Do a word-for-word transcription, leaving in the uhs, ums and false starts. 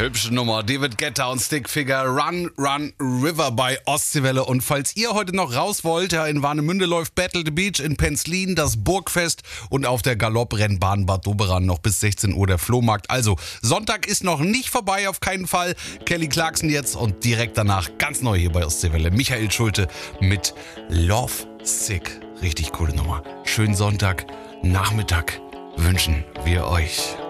Hübsche Nummer. David Guetta und Stickfigure. Run, Run, River bei Ostseewelle. Und falls ihr heute noch raus wollt, ja, in Warnemünde läuft Battle the Beach, in Penzlin das Burgfest und auf der Galopprennbahn Bad Doberan noch bis sechzehn Uhr der Flohmarkt. Also, Sonntag ist noch nicht vorbei, auf keinen Fall. Kelly Clarkson jetzt und direkt danach ganz neu hier bei Ostseewelle. Michael Schulte mit Love Sick. Richtig coole Nummer. Schönen Sonntag, Nachmittag wünschen wir euch.